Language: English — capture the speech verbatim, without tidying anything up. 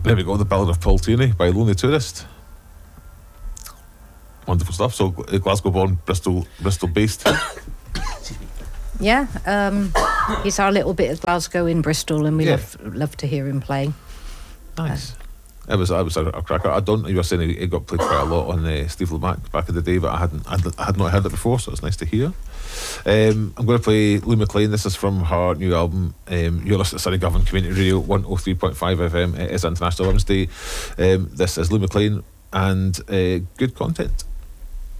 There we go, The Ballad of Paul Tierney by Lonely Tourist. Wonderful stuff. So uh, Glasgow born, Bristol Bristol based. Yeah, um, he's our little bit of Glasgow in Bristol, and we Yeah. love love to hear him playing. Nice. It was, I was a, a cracker. I don't. You were saying he, he got played quite a lot on uh, Steve Lemac back in the day, but I hadn't. I'd, I had not heard it before, so it's nice to hear. Um, I'm going to play Lou McLean. This is from her new album. Um, you're listening to Sunny Govan Community Radio one oh three point five F M. It is International Women's Day. Um, this is Lou McLean and uh, good content.